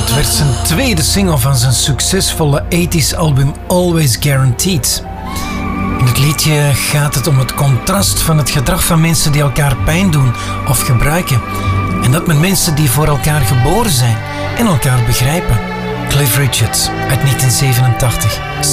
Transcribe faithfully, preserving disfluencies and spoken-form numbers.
Het werd zijn tweede single van zijn succesvolle tachtiger album Always Guaranteed. In het liedje gaat het om het contrast van het gedrag van mensen die elkaar pijn doen of gebruiken. En dat met mensen die voor elkaar geboren zijn en elkaar begrijpen. Cliff Richard uit negentien zevenentachtig.